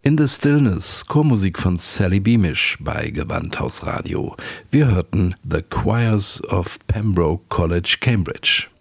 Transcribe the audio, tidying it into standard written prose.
In the Stillness, Chormusik von Sally Beamish bei Gewandhaus Radio. Wir hörten The Choirs of Pembroke College, Cambridge.